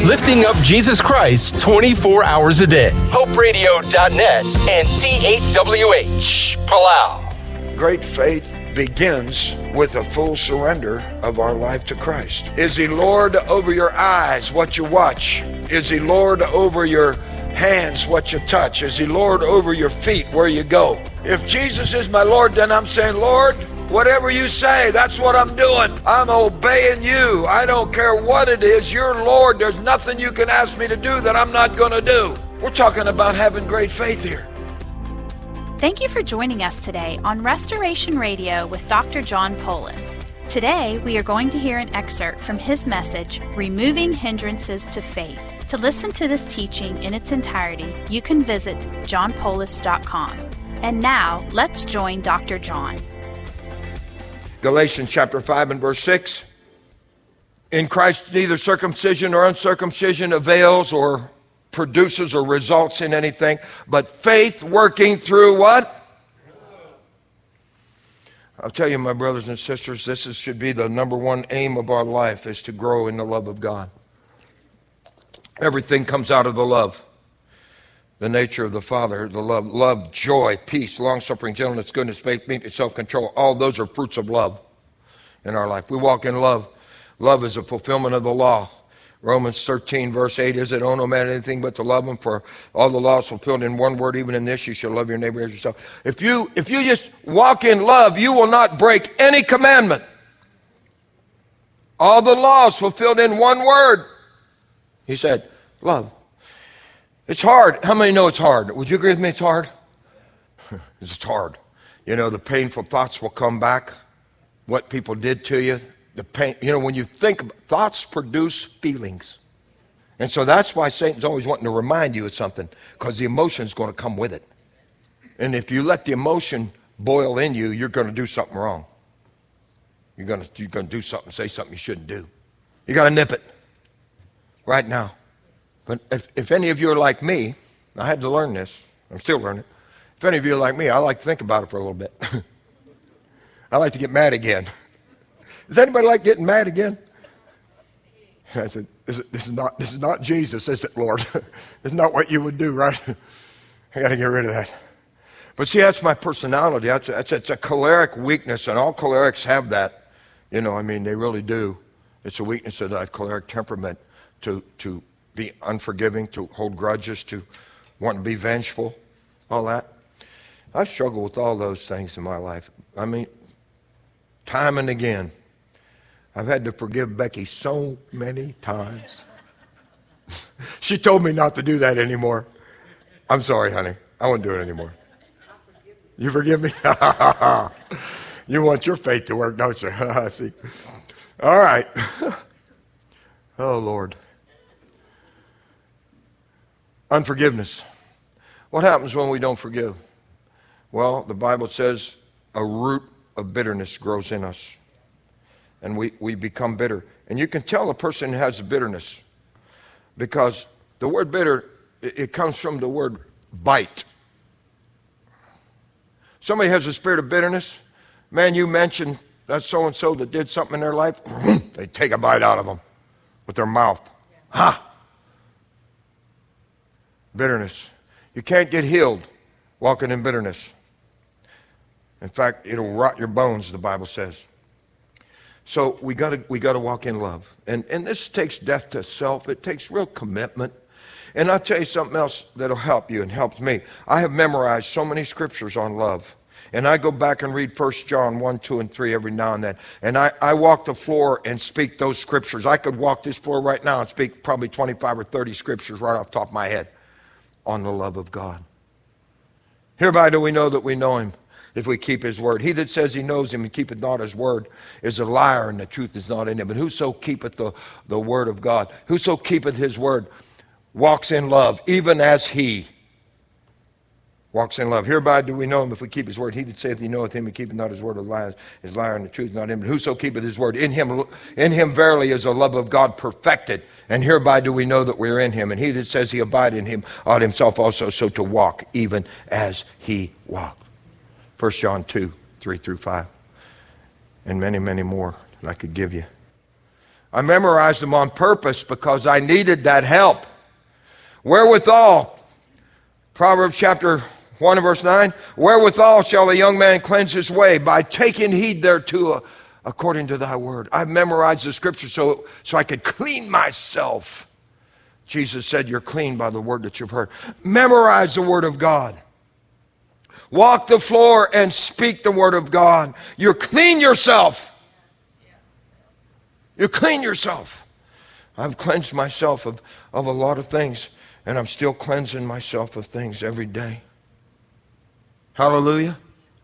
Lifting up Jesus Christ 24 hours a day. HopeRadio.net and C8WH, Palau. Great faith begins with a full surrender of our life to Christ. Is He Lord over your eyes, what you watch? Is He Lord over your hands, what you touch? Is He Lord over your feet, where you go? If Jesus is my Lord, then I'm saying, Lord, whatever you say, that's what I'm doing. I'm obeying you. I don't care what it is. You're Lord. There's nothing you can ask me to do that I'm not going to do. We're talking about having great faith here. Thank you for joining us today on Restoration Radio with Dr. John Poulos. Today, we are going to hear an excerpt from his message, Removing Hindrances to Faith. To listen to this teaching in its entirety, you can visit johnpoulos.com. And now, let's join Dr. John. Galatians chapter 5 and verse 6. In Christ neither circumcision nor uncircumcision avails or produces or results in anything, but faith working through what? I'll tell you, my brothers and sisters, should be the number one aim of our life, is to grow in the love of God. Everything comes out of the love. The nature of the Father, the love, joy, peace, long-suffering, gentleness, goodness, faith, meekness, self-control. All those are fruits of love in our life. We walk in love. Love is a fulfillment of the law. Romans 13, verse 8, is it, owe no man anything but to love him, for all the law is fulfilled in one word, even in this, you shall love your neighbor as yourself. If you just walk in love, you will not break any commandment. All the law is fulfilled in one word. He said, love. It's hard. How many know it's hard? Would you agree with me it's hard? It's hard. You know, the painful thoughts will come back. What people did to you. The pain. You know, when you think, thoughts produce feelings. And so that's why Satan's always wanting to remind you of something, because the emotion's going to come with it. And if you let the emotion boil in you, you're going to do something wrong. You're going to do something, say something you shouldn't do. You got to nip it right now. But if any of you are like me, I had to learn this. I'm still learning. If any of you are like me, I like to think about it for a little bit. I like to get mad again. Does anybody like getting mad again? And I said, this is not Jesus, is it, Lord? This is not what you would do, right? I got to get rid of that. But see, that's my personality. It's a choleric weakness, and all cholerics have that. You know, I mean, they really do. It's a weakness of that choleric temperament to be unforgiving, to hold grudges, to want to be vengeful, all that. I've struggled with all those things in my life. I mean, time and again. I've had to forgive Becky so many times. She told me not to do that anymore. I'm sorry, honey. I won't do it anymore. You forgive me? You want your faith to work, don't you? See? All right. Oh, Lord. Unforgiveness. What happens when we don't forgive? Well, the Bible says a root of bitterness grows in us. And we become bitter. And you can tell a person has bitterness, because the word bitter, it comes from the word bite. Somebody has a spirit of bitterness. Man, you mentioned that so-and-so that did something in their life, they take a bite out of them with their mouth. Ha! Bitterness. You can't get healed walking in bitterness. In fact, it'll rot your bones, the Bible says. So we got to walk in love. And this takes death to self. It takes real commitment. And I'll tell you something else that'll help you and helps me. I have memorized so many scriptures on love. And I go back and read 1 John 1, 2, and 3 every now and then. And I walk the floor and speak those scriptures. I could walk this floor right now and speak probably 25 or 30 scriptures right off the top of my head on the love of God. Hereby do we know that we know him, if we keep his word. He that says he knows him and keepeth not his word is a liar, and the truth is not in him. But whoso keepeth the word of God, whoso keepeth his word, walks in love, even as he walks in love. Hereby do we know him if we keep his word. He that saith he knoweth him and keepeth not his word is a liar, and the truth is not in him. But whoso keepeth his word, in him verily is the love of God perfected. And hereby do we know that we're in him. And he that says he abide in him ought himself also so to walk, even as he walked. 1 John 2, 3 through 5. And many, many more that I could give you. I memorized them on purpose because I needed that help. Wherewithal, Proverbs chapter 1 and verse 9, wherewithal shall a young man cleanse his way? By taking heed thereto according to thy word. I've memorized the scripture so I could clean myself. Jesus said, you're clean by the word that you've heard. Memorize the word of God. Walk the floor and speak the word of God. You clean yourself. You clean yourself. I've cleansed myself of a lot of things, and I'm still cleansing myself of things every day. Hallelujah.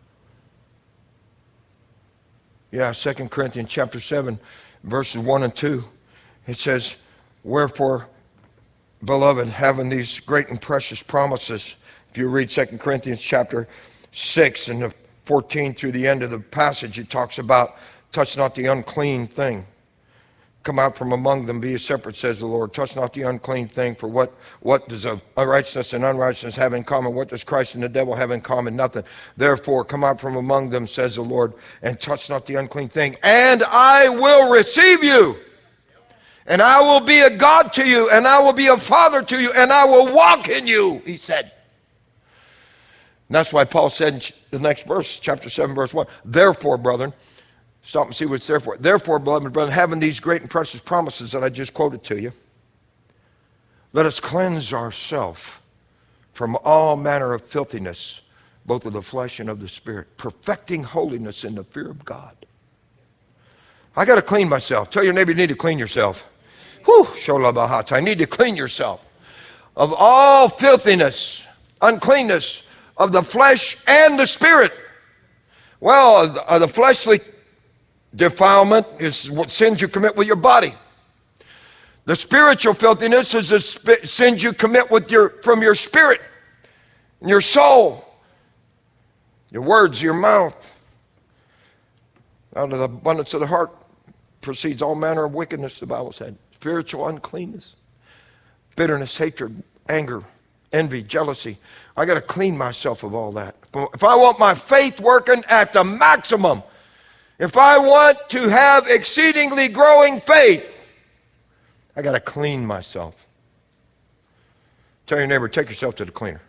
Yeah, 2 Corinthians chapter 7, verses 1 and 2. It says, wherefore, beloved, having these great and precious promises, if you read 2 Corinthians chapter 6 and the 14 through the end of the passage, it talks about touch not the unclean thing. Come out from among them, be ye separate, says the Lord. Touch not the unclean thing, for what does righteousness and unrighteousness have in common? What does Christ and the devil have in common? Nothing. Therefore, come out from among them, says the Lord, and touch not the unclean thing, and I will receive you. And I will be a God to you, and I will be a father to you, and I will walk in you, he said. And that's why Paul said in the next verse, chapter 7, verse 1, therefore, brethren, stop and see what it's there for. Therefore, beloved brethren, having these great and precious promises that I just quoted to you, let us cleanse ourselves from all manner of filthiness, both of the flesh and of the spirit, perfecting holiness in the fear of God. I got to clean myself. Tell your neighbor you need to clean yourself. Whew, sholabahata. I need to clean yourself of all filthiness, uncleanness of the flesh and the spirit. Well, the fleshly defilement is what sins you commit with your body. The spiritual filthiness is the sins you commit from your spirit and your soul, your words, your mouth. Out of the abundance of the heart proceeds all manner of wickedness, the Bible said. Spiritual uncleanness, bitterness, hatred, anger, envy, jealousy. I got to clean myself of all that. If I want my faith working at the maximum, if I want to have exceedingly growing faith, I got to clean myself. Tell your neighbor, take yourself to the cleaner.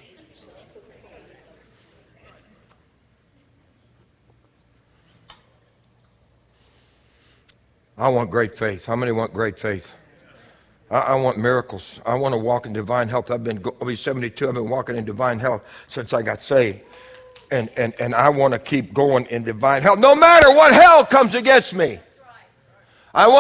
I want great faith. How many want great faith? I want miracles. I want to walk in divine health. I'll be 72. I've been walking in divine health since I got saved. And I want to keep going in divine health. No matter what hell comes against me. I want